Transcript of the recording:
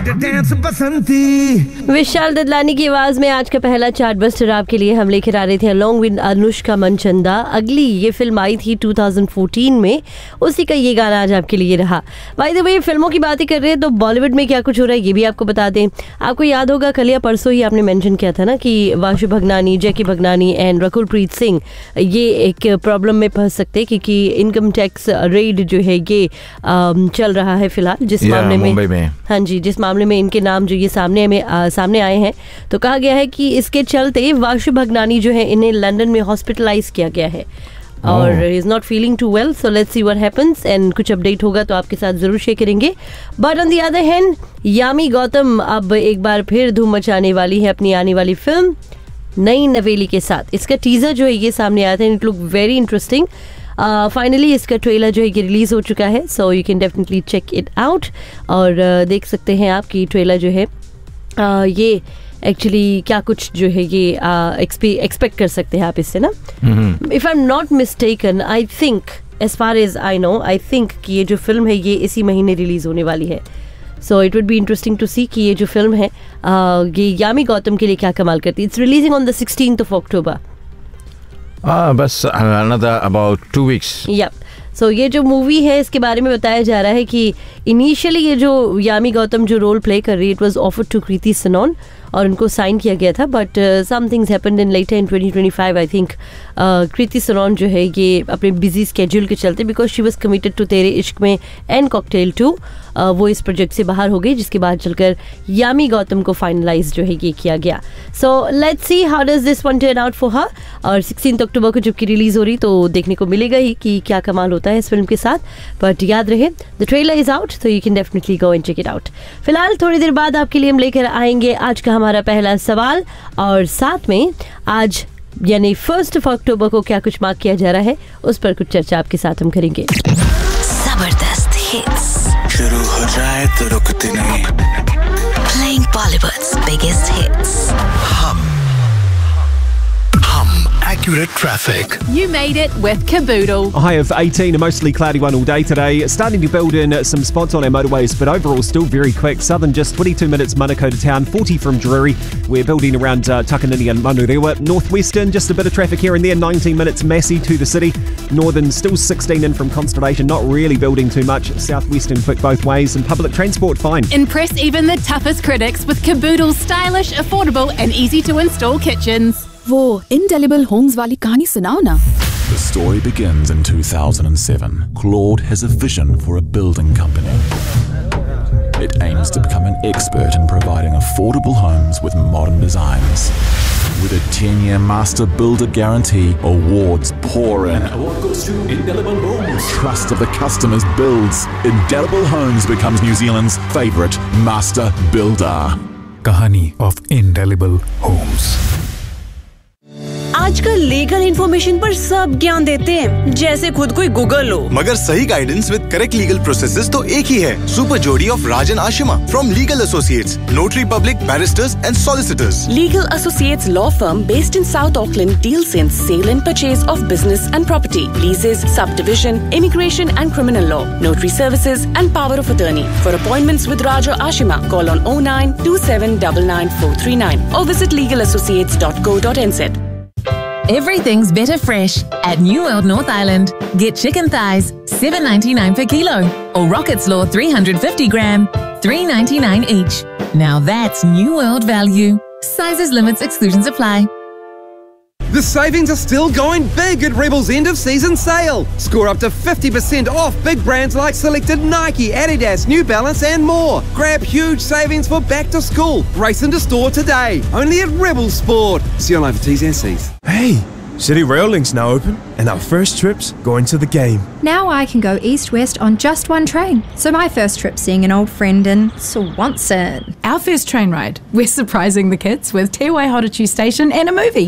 विशाल ददलानी की आवाज में आज का पहला चार्ट बस्टर आपके लिए हम लेकर आ रहे थे अलॉन्ग विद अनुष्का मनचंदा। अगली ये फिल्म आई थी 2014 में, उसी का ये गाना आज आपके लिए रहा। बाय द वे, फिल्मों की बातें कर रहे हैं तो बॉलीवुड में क्या कुछ हो रहा है ये भी आपको बता दें। आपको याद होगा कल या परसों ही आपने मेंशन किया था ना कि वाशु भगनानी, जैकी भगनानी एंड रकुल प्रीत सिंह ये एक प्रॉब्लम में फंस सकते हैं क्योंकि इनकम टैक्स रेड जो है ये चल रहा है फिलहाल, जिस मामले में हाँ जी, जिस मामले में इनके नाम जो ये सामने आए हैं। तो कहा गया है कि इसके चलते वाशु भगनानी जो है इन्हें लंदन में हॉस्पिटलाइज किया गया है और is not feeling to well. So let's see what happens and कुछ अपडेट होगा तो आपके साथ जरूर शेयर करेंगे। But on the other hand, Yami Gautam अब एक बार फिर धूम मचाने वाली है अपनी आने वाली फिल्म नई नवेली के साथ। इसका टीजर जो है ये सामने आया था, it look very interesting. Finally इसका ट्रेलर जो है ये रिलीज हो चुका है, so you can definitely check it out. और देख सकते हैं आप कि ट्रेलर जो है ये एक्चुअली क्या कुछ जो है ये एक्सपेक्ट कर सकते हैं आप इससे ना। If I am not mistaken, I think as far as I know, I think कि ये जो फिल्म है ये इसी महीने रिलीज होने वाली है। So it would be interesting to सी कि ये जो फिल्म है ये यामी गौतम के लिए क्या कमाल करती है। It's releasing on the 16th of October. बस another about 2 weeks. Yep. सो ये जो मूवी है इसके बारे में बताया जा रहा है कि इनिशियली ये जो यामी गौतम जो रोल प्ले कर रही है, इट वाज ऑफर्ड टू कृति सनोन और उनको साइन किया गया था, but some things happened in letter in 2025 I think. कृति सनोन जो है ये अपने बिजी स्केड्यूल के चलते, because she was committed to तेरे इश्क में एंड कॉकटेल 2, वो इस प्रोजेक्ट से बाहर हो गई, जिसके बाद चलकर यामी गौतम को फाइनलाइज जो है ये किया गया। So let's see how does this one turn out for her. और 16 अक्टूबर को जबकि रिलीज हो रही तो देखने को मिलेगा ही कि क्या कमाल होता है इस फिल्म के साथ। बट याद रहे द ट्रेलर इज आउट, तो you can definitely go and check it out. फिलहाल थोड़ी देर बाद आपके लिए हम लेकर आएंगे आज का हमारा पहला सवाल, और साथ में आज यानी 1 अक्टूबर को क्या कुछ मार्क किया जा रहा है उस पर कुछ चर्चा आपके साथ हम करेंगे। जबरदस्त हिट्स शुरू हो जाए तो रुकते नहीं, प्लेइंग बॉलीवुड्स बिगेस्ट हिट्स। हम accurate traffic. You made it with Caboodle. A high of 18, a mostly cloudy one all day today. Starting to build in some spots on our motorways, but overall still very quick. Southern just 22 minutes Manukau to town, 40 from Drury. We're building around Takanini and Manurewa. Northwestern, just a bit of traffic here and there, 19 minutes Massey to the city. Northern still 16 in from Constellation, not really building too much. Southwestern quick both ways, and public transport fine. Impress even the toughest critics with Caboodle's stylish, affordable and easy to install kitchens. वो Indelible Homes वाली कहानी सुनाओ ना। The story begins in 2007. Claude has a vision for a building company. It aims to become an expert in providing affordable homes with modern designs. With a 10-year master builder guarantee, awards pour in. Award goes to Indelible Homes. Trust of the customers builds. Indelible Homes becomes New Zealand's favourite master builder. Kahani of Indelible Homes. आजकल legal information पर सब ज्ञान देते हैं, जैसे खुद कोई Google हो। मगर सही guidance with correct legal processes तो एक ही है। सुपर जोड़ी of Rajan Ashima from legal associates, notary public, barrister's and solicitors. Legal Associates law firm based in South Auckland deals in sale and purchase of business and property, leases, subdivision, immigration and criminal law, notary services and power of attorney. For appointments with Raja Ashima, call on 0927999439 or visit legalassociates.co.nz. Everything's better fresh at New World North Island. Get chicken thighs, $7.99 per kilo, or Rockets Law 350 gram, $3.99 each. Now that's New World value. Sizes, limits, exclusions apply. The savings are still going big at Rebel's end of season sale. Score up to 50% off big brands like selected Nike, Adidas, New Balance and more. Grab huge savings for back to school. Race into store today. Only at Rebel Sport. See online for T's and C's. Hey, City Rail Link's now open and our first trip's going to the game. Now I can go east-west on just one train. So my first trip seeing an old friend in Swanson. Our first train ride, we're surprising the kids with Te Waihorotu Station and a movie.